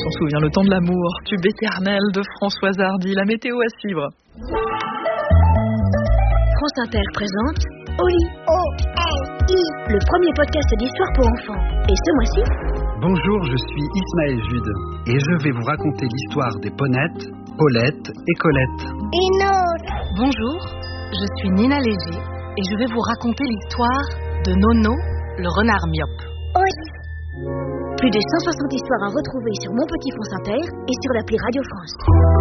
s'en souvient, Le temps de l'amour, tube éternel de Françoise Hardy. La météo à suivre. France Inter présente Oli, O-L-I, le premier podcast d'histoire pour enfants. Et ce mois-ci, bonjour, je suis Ismaël Jude et je vais vous raconter l'histoire des Ponettes, Paulette et Colette. Bonjour, je suis Nina Léger et je vais vous raconter l'histoire de Nono, le renard myope. Plus de 160 histoires à retrouver sur Mon Petit France Inter et sur l'appli Radio France.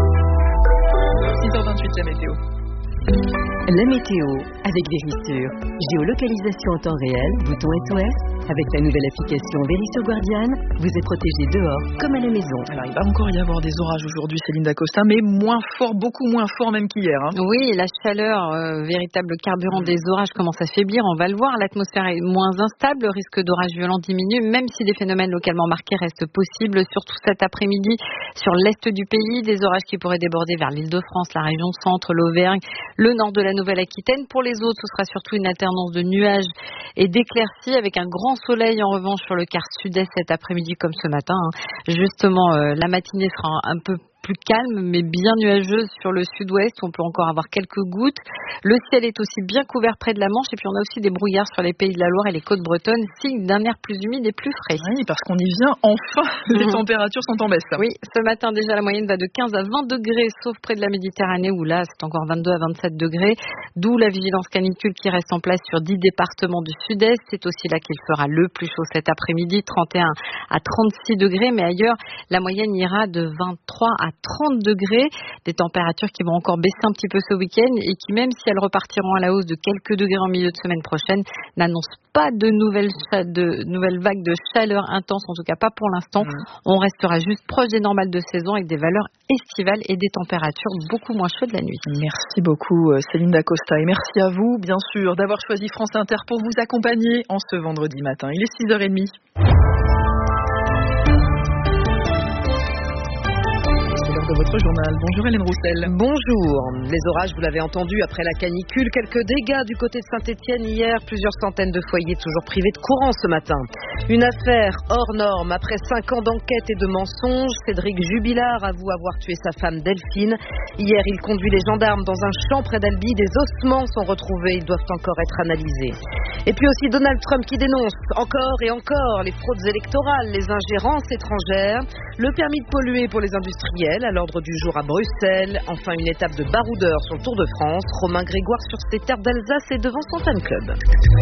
6h28, la météo. La météo avec Vérissure. Géolocalisation en temps réel, bouton SOS. Avec la nouvelle application Vérissure Guardian, vous êtes protégé dehors comme à la maison. Alors il va encore y avoir des orages aujourd'hui, Céline Dacosta, mais moins fort, beaucoup moins fort même qu'hier. Oui, la chaleur, véritable carburant des orages, commence à faiblir. On va le voir, l'atmosphère est moins instable, le risque d'orage violent diminue, même si des phénomènes localement marqués restent possibles, surtout cet après-midi sur l'est du pays. Des orages qui pourraient déborder vers l'Île-de-France, la région centre, l'Auvergne, le nord de la Nouvelle-Aquitaine. Pour les autres, ce sera surtout une alternance de nuages et d'éclaircies avec un grand soleil en revanche sur le quart sud-est cet après-midi comme ce matin. Justement, la matinée sera un peu plus calme mais bien nuageuse sur le sud-ouest. On peut encore avoir quelques gouttes. Le ciel est aussi bien couvert près de la Manche et puis on a aussi des brouillards sur les pays de la Loire et les côtes bretonnes, signe d'un air plus humide et plus frais. Oui, parce qu'on y vient enfin. Les températures sont en baisse. Oui, ce matin déjà la moyenne va de 15 à 20 degrés sauf près de la Méditerranée où là c'est encore 22 à 27 degrés. D'où la vigilance canicule qui reste en place sur 10 départements du sud-est. C'est aussi là qu'il fera le plus chaud cet après-midi, 31 à 36 degrés. Mais ailleurs, la moyenne ira de 23 à 30 degrés, des températures qui vont encore baisser un petit peu ce week-end et qui, même si elles repartiront à la hausse de quelques degrés en milieu de semaine prochaine, n'annoncent pas de nouvelles vagues de chaleur intense, en tout cas pas pour l'instant. On restera juste proche des normales de saison avec des valeurs estivales et des températures beaucoup moins chaudes la nuit. Merci beaucoup Céline Dacosta et merci à vous bien sûr d'avoir choisi France Inter pour vous accompagner en ce vendredi matin. Il est 6h30. De votre journal. Bonjour Hélène Roussel. Bonjour. Les orages, vous l'avez entendu, après la canicule, quelques dégâts du côté de Saint-Étienne hier, plusieurs centaines de foyers toujours privés de courant ce matin. Une affaire hors norme. Après 5 ans d'enquête et de mensonges, Cédric Jubilard avoue avoir tué sa femme Delphine. Hier, il conduit les gendarmes dans un champ près d'Albi. Des ossements sont retrouvés, ils doivent encore être analysés. Et puis aussi Donald Trump qui dénonce encore et encore les fraudes électorales, les ingérences étrangères, le permis de polluer pour les industriels à l'ordre du jour à Bruxelles. Enfin, une étape de baroudeur sur le Tour de France. Romain Grégoire sur ses terres d'Alsace et devant son fan club.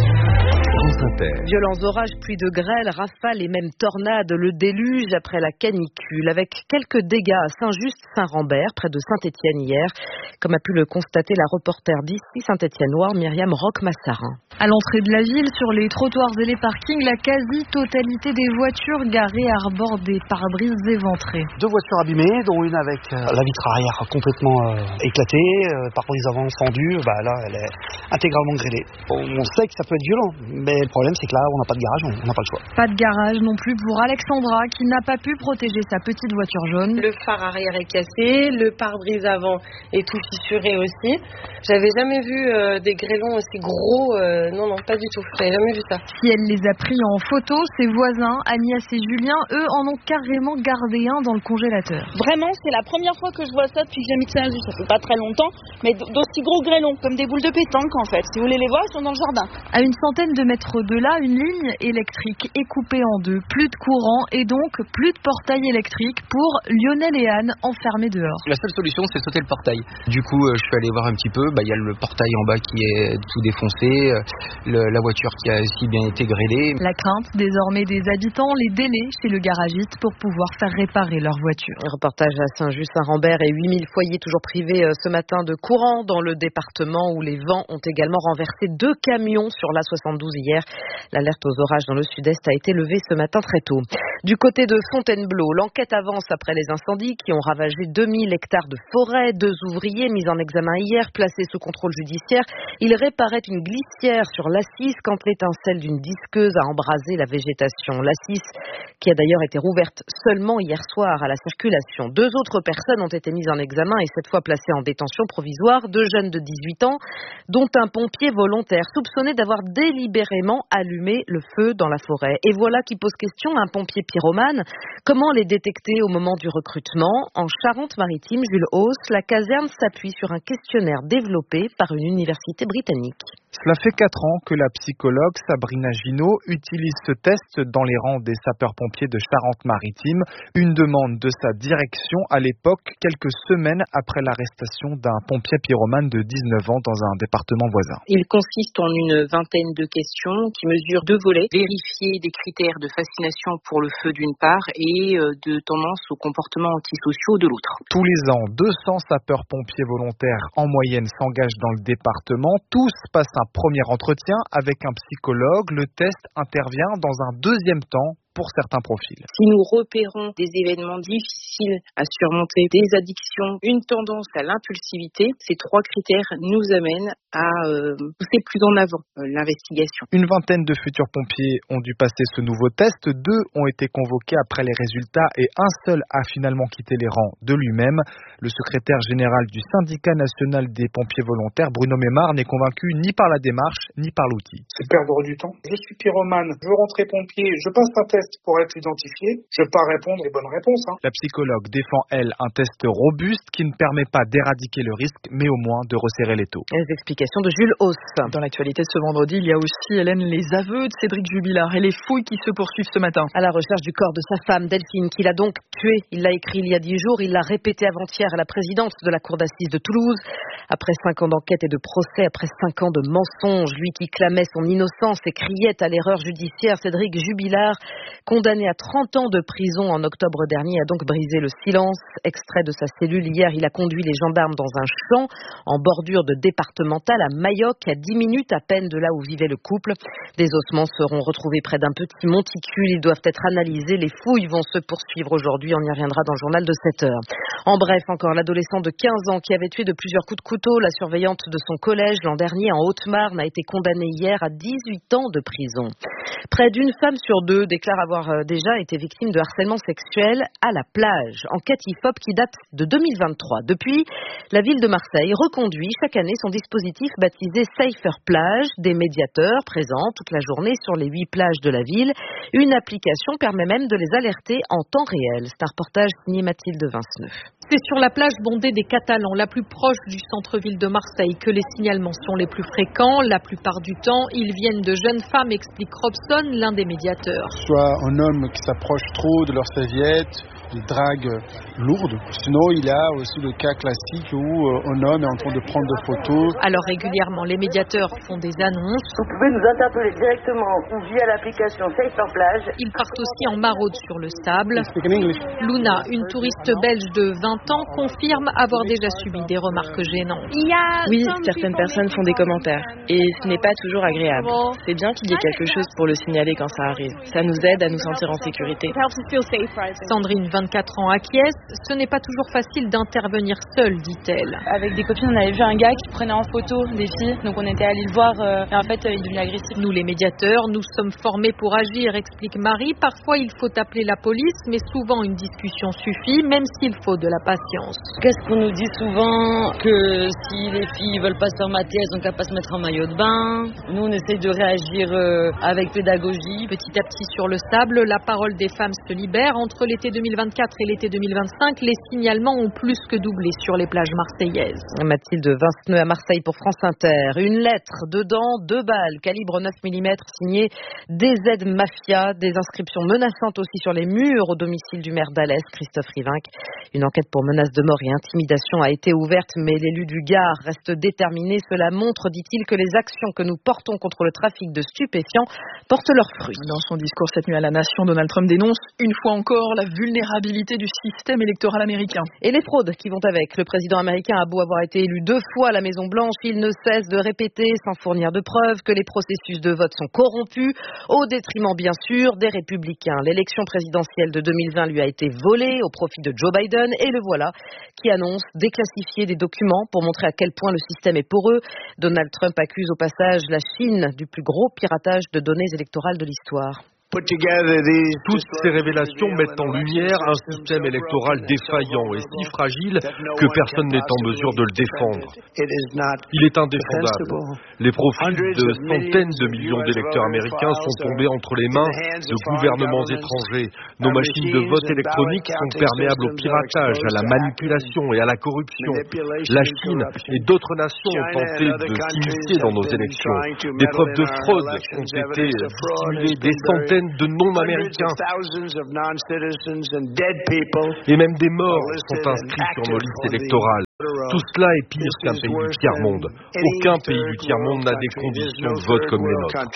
Violents orages, pluie de grêle, rafales et même tornades, le déluge après la canicule, avec quelques dégâts à Saint-Just-Saint-Rambert, près de Saint-Étienne hier, comme a pu le constater la reporter d'ici Saint-Étienne-Noire, Myriam Roch-Massarin. À l'entrée de la ville, sur les trottoirs et les parkings, la quasi-totalité des voitures garées arborent des pare-brises éventrés. 2 voitures abîmées, dont une avec la vitre arrière complètement éclatée, pare-brise avant fendue, là elle est intégralement grêlée. On sait que ça peut être violent, mais le problème c'est que là on n'a pas de garage, on n'a pas le choix. Pas de garage non plus pour Alexandra qui n'a pas pu protéger sa petite voiture jaune. Le phare arrière est cassé, le pare-brise avant est tout fissuré aussi. J'avais jamais vu des grêlons aussi gros, non, pas du tout, j'avais jamais vu ça. Si elle les a pris en photo, ses voisins, Agnès et Julien, eux, en ont carrément gardé un dans le congélateur. Vraiment, c'est la première fois que je vois ça depuis que j'ai mis ça. Ça fait pas très longtemps, mais d'aussi gros grêlons, comme des boules de pétanque en fait. Si vous voulez les voir, ils sont dans le jardin. À une centaine de mètres de là, une ligne électrique est coupée en deux. Plus de courant et donc plus de portail électrique pour Lionel et Anne enfermés dehors. La seule solution, c'est sauter le portail. Du coup, je suis allé voir un petit peu. Il y a le portail en bas qui est tout défoncé, la voiture qui a aussi bien été grêlée. La crainte désormais des habitants, les délais chez le garagiste pour pouvoir faire réparer leur voiture. Un reportage à Saint-Just-Saint-Rambert et 8000 foyers toujours privés ce matin de courant dans le département où les vents ont également renversé 2 camions sur l'A72 hier. L'alerte aux orages dans le sud-est a été levée ce matin très tôt. Du côté de Fontainebleau, l'enquête avance après les incendies qui ont ravagé 2000 hectares de forêt. 2 ouvriers mis en examen hier, placés sous contrôle judiciaire. Ils réparaient une glissière sur l'A6 quand l'étincelle d'une disqueuse a embrasé la végétation. L'A6 qui a d'ailleurs été rouverte seulement hier soir à la circulation. 2 autres personnes ont été mises en examen et cette fois placées en détention provisoire. 2 jeunes de 18 ans, dont un pompier volontaire soupçonné d'avoir délibérément carrément allumer le feu dans la forêt. Et voilà qui pose question à un pompier pyromane. Comment les détecter au moment du recrutement ? En Charente-Maritime, Jules Hauss, la caserne s'appuie sur un questionnaire développé par une université britannique. Cela fait 4 ans que la psychologue Sabrina Ginot utilise ce test dans les rangs des sapeurs-pompiers de Charente-Maritime. Une demande de sa direction à l'époque, quelques semaines après l'arrestation d'un pompier pyromane de 19 ans dans un département voisin. Il consiste en une vingtaine de questions qui mesurent 2 volets. Vérifier des critères de fascination pour le feu d'une part et de tendance aux comportements antisociaux de l'autre. Tous les ans, 200 sapeurs-pompiers volontaires en moyenne s'engagent dans le département. Tous passent un premier entretien avec un psychologue. Le test intervient dans un deuxième temps pour certains profils. Si nous repérons des événements difficiles à surmonter, des addictions, une tendance à l'impulsivité, ces 3 critères nous amènent à pousser plus en avant l'investigation. Une vingtaine de futurs pompiers ont dû passer ce nouveau test. 2 ont été convoqués après les résultats et un seul a finalement quitté les rangs de lui-même. Le secrétaire général du syndicat national des pompiers volontaires, Bruno Mémard, n'est convaincu ni par la démarche ni par l'outil. C'est perdre du temps. Je suis pyromane, je veux rentrer pompier, je passe un test pour être identifié, je ne vais pas répondre les bonnes réponses. La psychologue défend, elle, un test robuste qui ne permet pas d'éradiquer le risque, mais au moins de resserrer les taux. Les explications de Jules Hauss. Dans l'actualité de ce vendredi, il y a aussi, Hélène, les aveux de Cédric Jubilard et les fouilles qui se poursuivent ce matin. À la recherche du corps de sa femme, Delphine, qu'il a donc tué. Il l'a écrit il y a 10 jours, il l'a répété avant-hier à la présidente de la cour d'assises de Toulouse. Après 5 ans d'enquête et de procès, après 5 ans de mensonges, lui qui clamait son innocence et criait à l'erreur judiciaire, Cédric Jubilard, condamné à 30 ans de prison en octobre dernier, a donc brisé le silence. Extrait de sa cellule hier, il a conduit les gendarmes dans un champ en bordure de départementale à Mayoc, à 10 minutes à peine de là où vivait le couple. Des ossements seront retrouvés près d'un petit monticule. Ils doivent être analysés. Les fouilles vont se poursuivre aujourd'hui. On y reviendra dans le journal de 7 heures. En bref, encore l'adolescent de 15 ans qui avait tué de plusieurs coups de couteau la surveillante de son collège l'an dernier en Haute-Marne a été condamné hier à 18 ans de prison. Près d'une femme sur 2 déclare avoir déjà été victime de harcèlement sexuel à la plage. Enquête IFOP qui date de 2023. Depuis, la ville de Marseille reconduit chaque année son dispositif baptisé Safer Plage. Des médiateurs présents toute la journée sur les 8 plages de la ville. Une application permet même de les alerter en temps réel. C'est un reportage signé Mathilde Vinceneux. C'est sur la plage bondée des Catalans, la plus proche du centre-ville de Marseille, que les signalements sont les plus fréquents. La plupart du temps, ils viennent de jeunes femmes, explique Robson, l'un des médiateurs. Soit un homme qui s'approche trop de leur serviette, des dragues lourdes. Sinon, il y a aussi le cas classique où un homme est en train de prendre des photos. Alors régulièrement, les médiateurs font des annonces. Vous pouvez nous interpeller directement ou via l'application Safer Plage. Ils partent aussi en maraude sur le sable. Luna, une touriste belge de 20 ans, confirme avoir déjà subi des remarques gênantes. Oui, certaines personnes font des commentaires et ce n'est pas toujours agréable. C'est bien qu'il y ait quelque chose pour le signaler quand ça arrive. Ça nous aide à nous sentir en sécurité. Sandrine, 24 ans, acquiesce. Ce n'est pas toujours facile d'intervenir seule, dit-elle. Avec des copines, on avait vu un gars qui prenait en photo des filles, donc on était allés le voir et en fait il devenait agressif. Nous les médiateurs, nous sommes formés pour agir, explique Marie. Parfois il faut appeler la police, mais souvent une discussion suffit, même s'il faut de la patience. Qu'est-ce qu'on nous dit souvent? Que si les filles veulent pas se faire mater, elles n'ont qu'à pas se mettre en maillot de bain. Nous on essaie de réagir avec pédagogie. Petit à petit sur le sable, la parole des femmes se libère. Entre l'été 2024 et l'été 2025, les signalements ont plus que doublé sur les plages marseillaises. Mathilde Vinceneux à Marseille pour France Inter. Une lettre, dedans 2 balles, calibre 9 mm, signée DZ Mafia. Des inscriptions menaçantes aussi sur les murs au domicile du maire d'Alès, Christophe Rivinc. Une enquête pour menace de mort et intimidation a été ouverte, mais l'élu du Gard reste déterminé. Cela montre, dit-il, que les actions que nous portons contre le trafic de stupéfiants portent leurs fruits. Dans son discours cette nuit à la Nation, Donald Trump dénonce une fois encore la vulnérabilité du système électoral américain. Et les fraudes qui vont avec. Le président américain a beau avoir été élu 2 fois à la Maison-Blanche, il ne cesse de répéter, sans fournir de preuves, que les processus de vote sont corrompus, au détriment bien sûr des républicains. L'élection présidentielle de 2020 lui a été volée au profit de Joe Biden, et le voilà qui annonce déclassifier des documents pour montrer à quel point le système est poreux. Donald Trump accuse au passage la Chine du plus gros piratage de données électorales de l'histoire. Toutes ces révélations mettent en lumière un système électoral défaillant et si fragile que personne n'est en mesure de le défendre. Il est indéfendable. Les profils de centaines de millions d'électeurs américains sont tombés entre les mains de gouvernements étrangers. Nos machines de vote électronique sont perméables au piratage, à la manipulation et à la corruption. La Chine et d'autres nations ont tenté de s'immiscer dans nos élections. Des preuves de fraude ont été dissimulées, des centaines de non-américains et même des morts sont inscrits sur nos listes électorales. Tout cela est pire qu'un pays du tiers-monde. Aucun pays du tiers-monde n'a des conditions de vote comme les nôtres.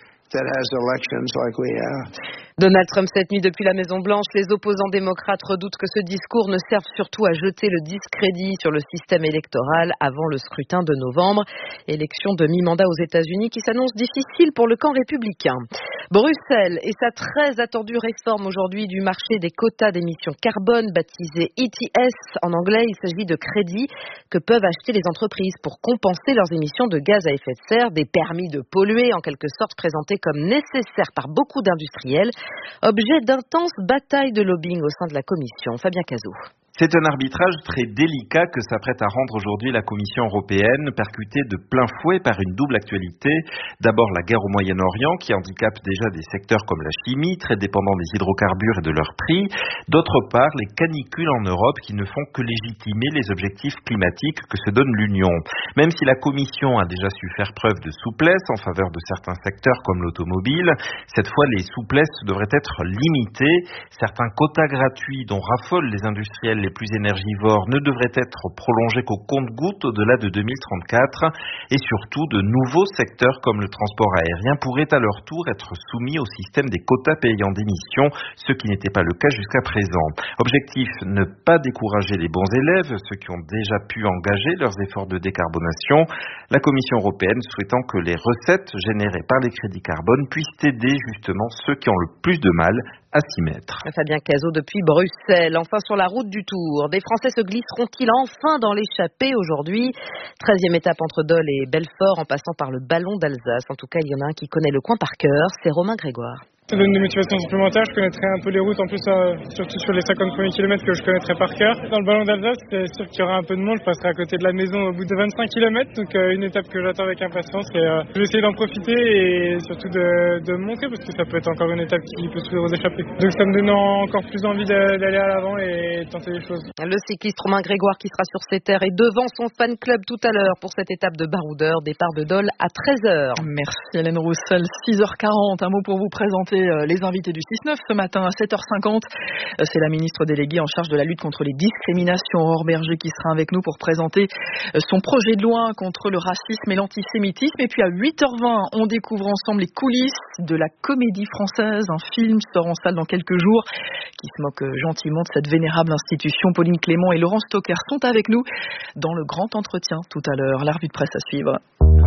Donald Trump cette nuit depuis la Maison-Blanche, les opposants démocrates redoutent que ce discours ne serve surtout à jeter le discrédit sur le système électoral avant le scrutin de novembre. Élection de mi-mandat aux États-Unis qui s'annonce difficile pour le camp républicain. Bruxelles et sa très attendue réforme aujourd'hui du marché des quotas d'émissions carbone baptisé ETS en anglais. Il s'agit de crédits que peuvent acheter les entreprises pour compenser leurs émissions de gaz à effet de serre, des permis de polluer en quelque sorte présentés comme nécessaires par beaucoup d'industriels. Objet d'intenses batailles de lobbying au sein de la Commission. Fabien Cazot. C'est un arbitrage très délicat que s'apprête à rendre aujourd'hui la Commission européenne, percutée de plein fouet par une double actualité. D'abord la guerre au Moyen-Orient qui handicape déjà des secteurs comme la chimie, très dépendants des hydrocarbures et de leur prix. D'autre part, les canicules en Europe qui ne font que légitimer les objectifs climatiques que se donne l'Union. Même si la Commission a déjà su faire preuve de souplesse en faveur de certains secteurs comme l'automobile, cette fois les souplesses devraient être limitées. Certains quotas gratuits dont raffolent les industriels les plus énergivores ne devraient être prolongés qu'au compte-gouttes au-delà de 2034 et surtout de nouveaux secteurs comme le transport aérien pourraient à leur tour être soumis au système des quotas payants d'émissions, ce qui n'était pas le cas jusqu'à présent. Objectif, ne pas décourager les bons élèves, ceux qui ont déjà pu engager leurs efforts de décarbonation, la Commission européenne souhaitant que les recettes générées par les crédits carbone puissent aider justement ceux qui ont le plus de mal à s'y mettre. Fabien Cazot depuis Bruxelles. Enfin sur la route du Tour, des Français se glisseront-ils enfin dans l'échappée aujourd'hui? 13e étape entre Dole et Belfort en passant par le Ballon d'Alsace. En tout cas, il y en a un qui connaît le coin par cœur, c'est Romain Grégoire. Ça donne des motivations supplémentaires, je connaîtrai un peu les routes en plus, surtout sur les 50 premiers kilomètres que je connaîtrai par cœur. Dans le Ballon d'Alsace, c'est sûr qu'il y aura un peu de monde, je passerai à côté de la maison au bout de 25 km, donc une étape que j'attends avec impatience et je vais essayer d'en profiter et surtout de me montrer parce que ça peut être encore une étape qui peut se échapper. Donc ça me donne encore plus envie d'aller à l'avant et de tenter des choses. Le cycliste Romain Grégoire qui sera sur ses terres et devant son fan club tout à l'heure pour cette étape de baroudeur, départ de Dole à 13h. Merci Hélène Roussel, 6h40, un mot pour vous présenter les invités du 6-9 ce matin à 7h50. C'est la ministre déléguée en charge de la lutte contre les discriminations, Aurore Berger, qui sera avec nous pour présenter son projet de loi contre le racisme et l'antisémitisme. Et puis à 8h20, on découvre ensemble les coulisses de la Comédie Française. Un film sort en salle dans quelques jours qui se moque gentiment de cette vénérable institution. Pauline Clément et Laurent Stocker sont avec nous dans le grand entretien tout à l'heure. La revue de presse à suivre.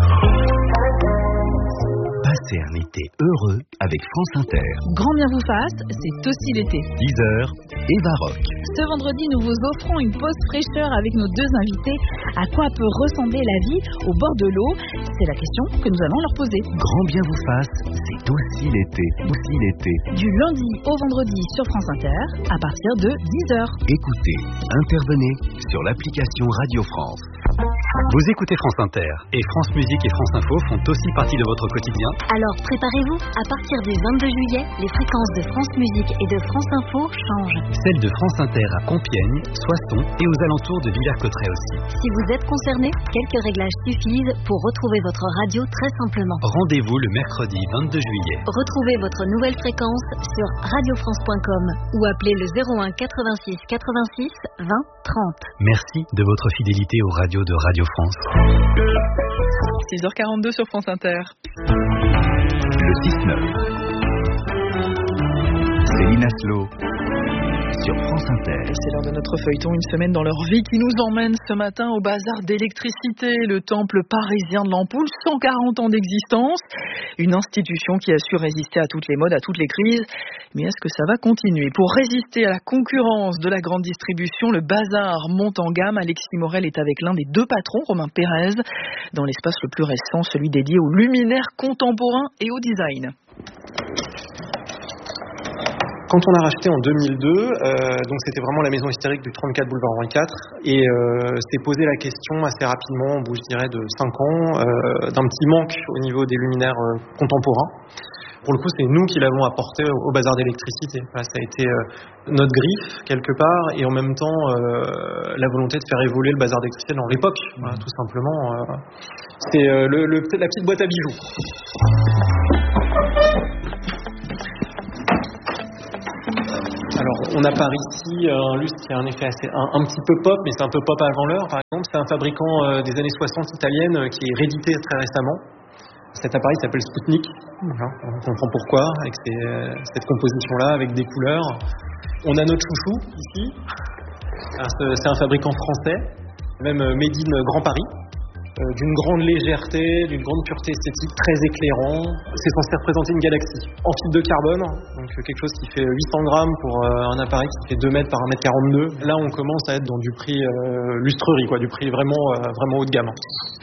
Passez un été heureux avec France Inter. Grand bien vous fasse, c'est aussi l'été. 10h, Eva Rock. Ce vendredi, nous vous offrons une pause fraîcheur avec nos deux invités. À quoi peut ressembler la vie au bord de l'eau? C'est la question que nous allons leur poser. Grand bien vous fasse, c'est aussi l'été. Aussi l'été. Du lundi au vendredi sur France Inter, à partir de 10h. Écoutez, intervenez sur l'application Radio France. Vous écoutez France Inter et France Musique et France Info font aussi partie de votre quotidien. Alors préparez-vous, à partir du 22 juillet, les fréquences de France Musique et de France Info changent. Celles de France Inter à Compiègne, Soissons et aux alentours de Villers-Cotterêts aussi. Si vous êtes concerné, quelques réglages suffisent pour retrouver votre radio très simplement. Rendez-vous le mercredi 22 juillet. Retrouvez votre nouvelle fréquence sur radiofrance.com ou appelez le 01 86 86 20 30. Merci de votre fidélité aux radios de Radio France. 6h42 sur France Inter. Le 6-9. Céline Aslo sur France Inter. C'est l'heure de notre feuilleton, une semaine dans leur vie qui nous emmène ce matin au bazar d'électricité, le temple parisien de l'ampoule, 140 ans d'existence, une institution qui a su résister à toutes les modes, à toutes les crises. Mais est-ce que ça va continuer? Pour résister à la concurrence de la grande distribution, le bazar monte en gamme. Alexis Morel est avec l'un des deux patrons, Romain Pérez, dans l'espace le plus récent, celui dédié aux luminaires contemporains et au design. Quand on a racheté en 2002, donc c'était vraiment la maison historique du 34 boulevard Henri IV, et s'est posé la question assez rapidement, au bout je dirais de 5 ans, d'un petit manque au niveau des luminaires contemporains. Pour le coup, c'est nous qui l'avons apporté au bazar d'électricité. Voilà, ça a été notre griffe quelque part, et en même temps la volonté de faire évoluer le bazar d'électricité dans l'époque, voilà, tout simplement. C'est la petite boîte à bijoux. Alors, on a par ici un lustre qui a un effet un petit peu pop, mais c'est un peu pop avant l'heure. Par exemple, c'est un fabricant des années 60 italienne qui est réédité très récemment. Cet appareil s'appelle Sputnik. Voilà, on comprend pourquoi, avec cette composition-là, avec des couleurs. On a notre chouchou ici. Alors, c'est un fabricant français, même made in Grand Paris. D'une grande légèreté, d'une grande pureté esthétique, très éclairant. C'est censé représenter une galaxie en fibre de carbone, donc quelque chose qui fait 800 grammes pour un appareil qui fait 2 mètres par 1 mètre 42. Là, on commence à être dans du prix lustrerie, quoi, du prix vraiment haut de gamme.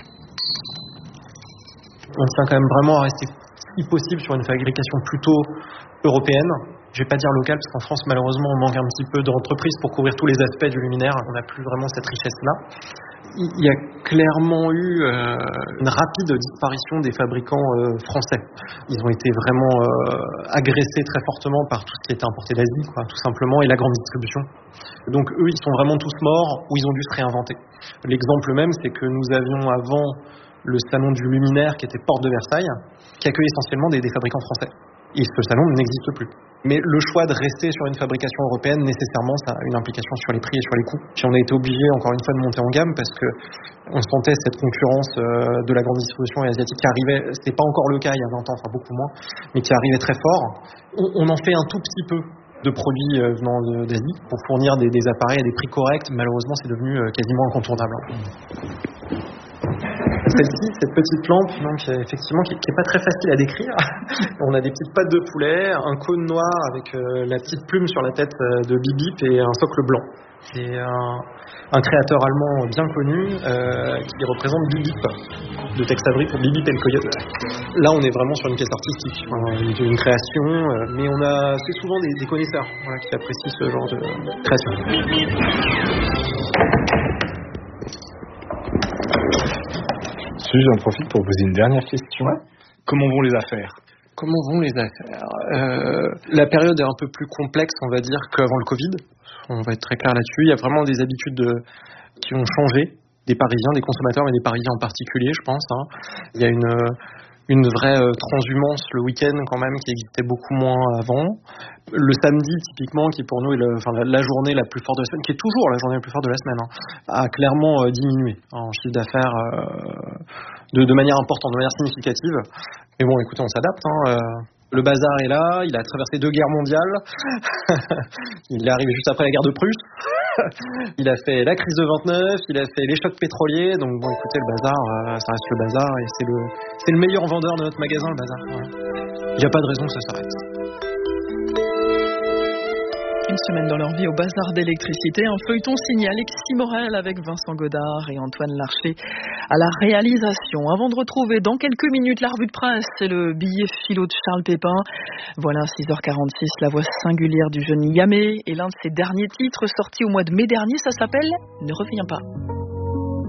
On tient quand même vraiment à rester, si possible, sur une fabrication plutôt européenne. Je vais pas dire locale, parce qu'en France, malheureusement, on manque un petit peu d'entreprises pour couvrir tous les aspects du luminaire. On n'a plus vraiment cette richesse-là. Il y a clairement eu une rapide disparition des fabricants français. Ils ont été vraiment agressés très fortement par tout ce qui était importé d'Asie, quoi, tout simplement, et la grande distribution. Donc eux, ils sont vraiment tous morts, ou ils ont dû se réinventer. L'exemple même, c'est que nous avions avant le salon du luminaire qui était porte de Versailles, qui accueillait essentiellement des fabricants français. Et ce salon n'existe plus. Mais le choix de rester sur une fabrication européenne, nécessairement, ça a une implication sur les prix et sur les coûts. Puis on a été obligé, encore une fois, de monter en gamme parce que on sentait cette concurrence de la grande distribution asiatique qui arrivait, c'était pas encore le cas il y a 20 ans, enfin beaucoup moins, mais qui arrivait très fort. On en fait un tout petit peu de produits venant d'Asie pour fournir des appareils à des prix corrects. Malheureusement, c'est devenu quasiment incontournable. Celle-ci, cette petite lampe, donc, effectivement, qui est pas très facile à décrire. On a des petites pattes de poulet, un cône noir avec la petite plume sur la tête de Bip Bip et un socle blanc. C'est un créateur allemand bien connu qui représente Bip Bip, de Tex Avery pour Bip Bip et le Coyote. Là, on est vraiment sur une pièce artistique, une création, mais c'est souvent des connaisseurs, voilà, qui apprécient ce genre de création. J'en profite pour poser une dernière question. Ouais. Comment vont les affaires ? Comment vont les affaires ? La période est un peu plus complexe, on va dire, qu'avant le Covid. On va être très clair là-dessus. Il y a vraiment des habitudes qui ont changé, des Parisiens, des consommateurs, mais des Parisiens en particulier, je pense. Il y a une vraie transhumance le week-end quand même qui existait beaucoup moins avant. Le samedi typiquement, qui pour nous est la journée la plus forte de la semaine, qui est toujours la journée la plus forte de la semaine, a clairement diminué en chiffre d'affaires de manière importante, de manière significative. Mais bon, écoutez, on s'adapte. Le bazar est là, il a traversé 2 guerres mondiales, il est arrivé juste après la guerre de Prusse, il a fait la crise de 29, il a fait les chocs pétroliers, donc bon, écoutez, le bazar, ça reste le bazar, et c'est le meilleur vendeur de notre magasin, le bazar. Il n'y a pas de raison que ça s'arrête. Une semaine dans leur vie au bazar d'électricité, un feuilleton signé Alexis Morel avec Vincent Godard et Antoine Larcher à la réalisation. Avant de retrouver dans quelques minutes la revue de presse et le billet philo de Charles Pépin. Voilà, 6h46, la voix singulière du jeune Yamé et l'un de ses derniers titres sortis au mois de mai dernier, ça s'appelle « Ne reviens pas ».